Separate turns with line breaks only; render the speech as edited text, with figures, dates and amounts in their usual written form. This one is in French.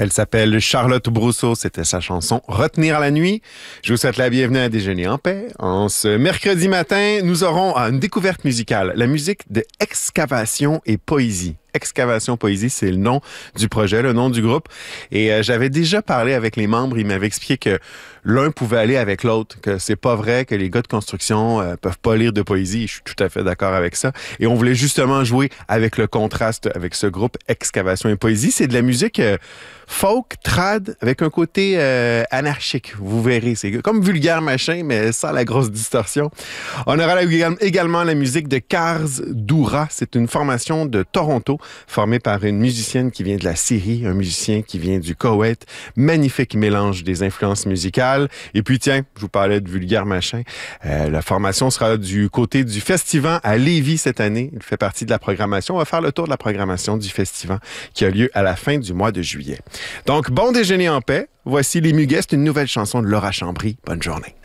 Elle s'appelle Charlotte Brousseau, c'était sa chanson « Retenir la nuit ». Je vous souhaite la bienvenue à Déjeuner en paix. En ce mercredi matin, nous aurons une découverte musicale, la musique de Excavation et Poésie. Excavation Poésie, c'est le nom du projet, le nom du groupe. Et j'avais déjà parlé avec les membres, ils m'avaient expliqué que l'un pouvait aller avec l'autre, que c'est pas vrai que les gars de construction peuvent pas lire de poésie. Je suis tout à fait d'accord avec ça. Et on voulait justement jouer avec le contraste avec ce groupe Excavation et Poésie. C'est de la musique folk, trad, avec un côté anarchique. Vous verrez, c'est comme Vulgaire Machin, mais sans la grosse distorsion. On aura également la musique de Cars Doura. C'est une formation de Toronto, formée par une musicienne qui vient de la Syrie, un musicien qui vient du Koweït. Magnifique mélange des influences musicales. Et puis, tiens, je vous parlais de Vulgaire Machin. La formation sera du côté du Festival à Lévis cette année. Il fait partie de la programmation. On va faire le tour de la programmation du Festival qui a lieu à la fin du mois de juillet. Donc, bon déjeuner en paix. Voici Les Muguets, une nouvelle chanson de Laura Chambry. Bonne journée.